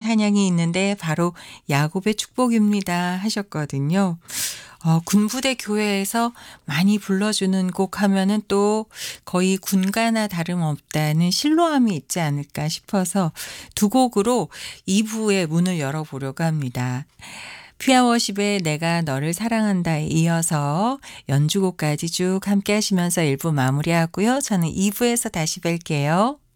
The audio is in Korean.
찬양이 있는데 바로 야곱의 축복입니다 하셨거든요. 군부대 교회에서 많이 불러주는 곡 하면은 또 거의 군가나 다름없다는 신로함이 있지 않을까 싶어서 두 곡으로 2부의 문을 열어보려고 합니다. 피아워십의 내가 너를 사랑한다에 이어서 연주곡까지 쭉 함께 하시면서 1부 마무리하고요. 저는 2부에서 다시 뵐게요.